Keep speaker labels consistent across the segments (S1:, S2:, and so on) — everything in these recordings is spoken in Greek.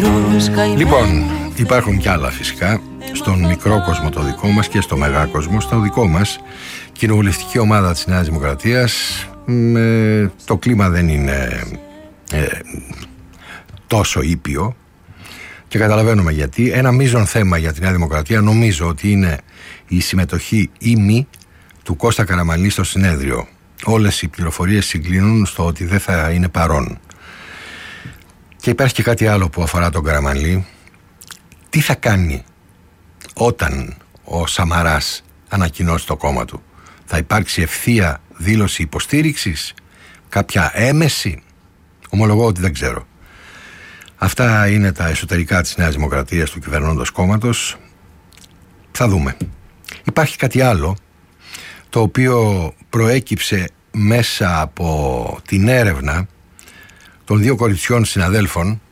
S1: Λοιπόν, υπάρχουν κι άλλα φυσικά στον μικρό κόσμο το δικό μας και στο μεγάλο κόσμο στο δικό μας. Κοινοβουλευτική ομάδα της Νέας Δημοκρατίας, το κλίμα δεν είναι τόσο ήπιο και καταλαβαίνουμε γιατί. Ένα μείζον θέμα για τη Νέα Δημοκρατία νομίζω ότι είναι η συμμετοχή ή μη του Κώστα Καραμανλή στο συνέδριο. Όλες οι πληροφορίες συγκλίνουν στο ότι δεν θα είναι παρόν. Και υπάρχει και κάτι άλλο που αφορά τον Καραμανλή. Τι θα κάνει όταν ο Σαμαράς ανακοινώσει το κόμμα του? Θα υπάρξει ευθεία δήλωση υποστήριξης, κάποια έμεση? Ομολογώ ότι δεν ξέρω. Αυτά είναι τα εσωτερικά της Νέας Δημοκρατίας, του κυβερνώντος κόμματος. Θα δούμε. Υπάρχει κάτι άλλο το οποίο προέκυψε μέσα από την έρευνα των δύο κοριτσιών συναδέλφων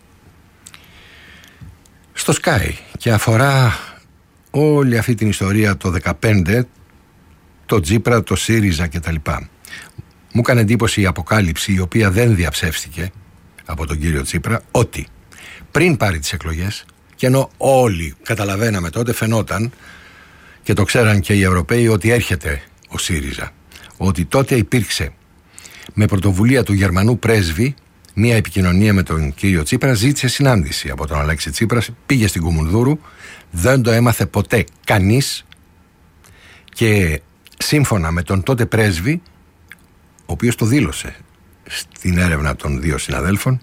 S1: στο Sky και αφορά όλη αυτή την ιστορία το 2015, το Τσίπρα, το ΣΥΡΙΖΑ κτλ. Μου έκανε εντύπωση η αποκάλυψη, η οποία δεν διαψεύστηκε από τον κύριο Τσίπρα, ότι πριν πάρει τις εκλογές, και ενώ όλοι καταλαβαίναμε τότε, φαινόταν και το ξέραν και οι Ευρωπαίοι ότι έρχεται ο ΣΥΡΙΖΑ, ότι τότε υπήρξε με πρωτοβουλία του Γερμανού πρέσβη μία επικοινωνία με τον κύριο Τσίπρα, ζήτησε συνάντηση από τον Αλέξη Τσίπρα, πήγε στην Κουμουνδούρου, δεν το έμαθε ποτέ κανείς και σύμφωνα με τον τότε πρέσβη, ο οποίος το δήλωσε στην έρευνα των δύο συναδέλφων,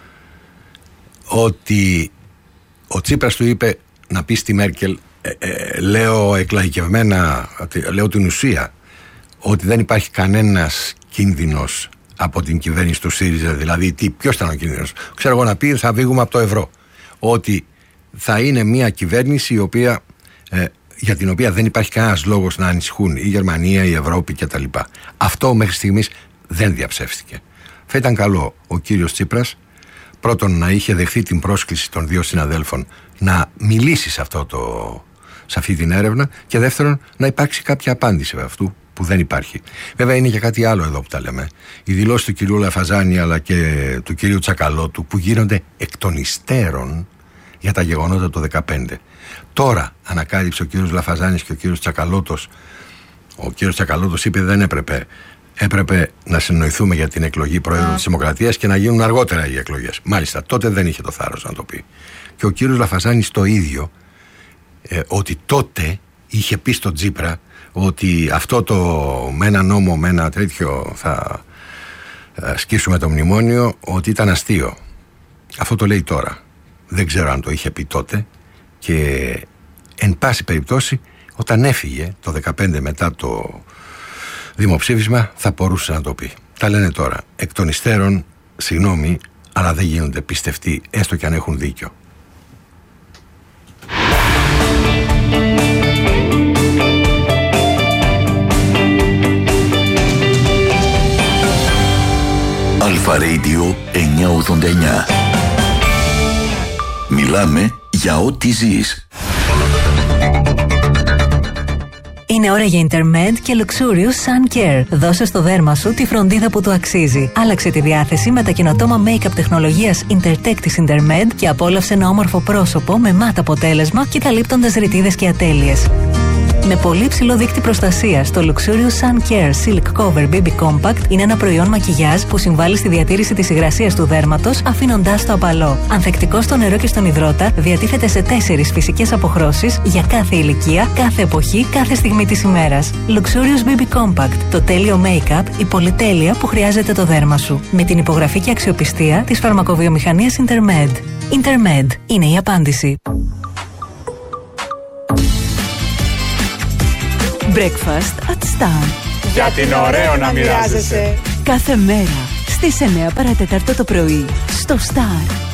S1: ότι ο Τσίπρας του είπε να πει στη Μέρκελ, λέω εκλαϊκευμένα, λέω την ουσία, ότι δεν υπάρχει κανένας κίνδυνος από την κυβέρνηση του ΣΥΡΙΖΑ. Δηλαδή, ποιος ήταν ο κίνδυνος? Ξέρω εγώ να πει, θα βγούμε από το ευρώ. Ότι θα είναι μια κυβέρνηση η οποία, για την οποία δεν υπάρχει κανένας λόγος να ανησυχούν η Γερμανία, η Ευρώπη κτλ. Αυτό μέχρι στιγμής δεν διαψεύστηκε. Θα ήταν καλό ο κύριος Τσίπρας πρώτον να είχε δεχθεί την πρόσκληση των δύο συναδέλφων να μιλήσει σε αυτή την έρευνα και δεύτερον να υπάρξει κάποια απάντηση από αυτού που δεν υπάρχει. Βέβαια είναι και κάτι άλλο εδώ που τα λέμε. Οι δηλώσεις του κυρίου Λαφαζάνη αλλά και του κυρίου Τσακαλώτου που γίνονται εκ των υστέρων για τα γεγονότα το 2015. Τώρα ανακάλυψε ο κύριος Λαφαζάνης και ο κύριος Τσακαλώτος. Ο κύριος Τσακαλώτος είπε δεν έπρεπε να συνοηθούμε για την εκλογή Προέδρου της Δημοκρατίας και να γίνουν αργότερα οι εκλογές. Μάλιστα, τότε δεν είχε το θάρρος να το πει. Και ο κύριος Λαφαζάνης το ίδιο, ότι τότε είχε πει στον Τσίπρα ότι αυτό με ένα νόμο, με ένα τέτοιο θα σκίσουμε το μνημόνιο, ότι ήταν αστείο. Αυτό το λέει τώρα. Δεν ξέρω αν το είχε πει τότε και εν πάση περιπτώσει όταν έφυγε το 2015 μετά το δημοψήφισμα θα μπορούσε να το πει. Τα λένε τώρα. Εκ των υστέρων, συγγνώμη, αλλά δεν γίνονται πιστευτοί έστω και αν έχουν δίκιο.
S2: Αλφα Radio 989. Μιλάμε για ό,τι ζεις.
S3: Είναι ώρα για Intermed και Luxurious Sun Care. Δώσε στο δέρμα σου τη φροντίδα που του αξίζει. Άλλαξε τη διάθεση με τα καινοτόμα make-up τεχνολογίας Intertech της Intermed και απόλαυσε ένα όμορφο πρόσωπο με μάτ αποτέλεσμα και καλύπτοντας ρητίδες και ατέλειες. Με πολύ ψηλό δείκτη προστασίας, το Luxurious Sun Care Silk Cover BB Compact είναι ένα προϊόν μακιγιάζ που συμβάλλει στη διατήρηση της υγρασίας του δέρματος, αφήνοντάς το απαλό. Ανθεκτικό στο νερό και στον υδρότα, διατίθεται σε 4 φυσικές αποχρώσεις για κάθε ηλικία, κάθε εποχή, κάθε στιγμή της ημέρας. Luxurious BB Compact, το τέλειο make-up, η πολυτέλεια που χρειάζεται το δέρμα σου. Με την υπογραφή και αξιοπιστία της φαρμακοβιομηχανίας Intermed. Intermed είναι η απάντηση.
S4: Breakfast at Star.
S5: Γιατί είναι ωραίο να μοιράζεσαι.
S4: Κάθε μέρα στις 9 παρατέταρτο το πρωί στο Star.